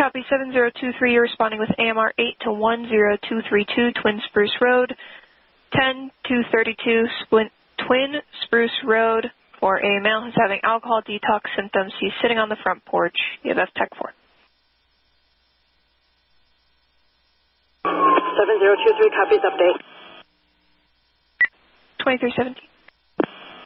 Copy 7023, you're responding with AMR 8 to 10232 Twin Spruce Road, 10232 Twin Spruce Road for a male who's having alcohol detox symptoms. He's sitting on the front porch. You have Tech 4. 7023, copies update. 2317.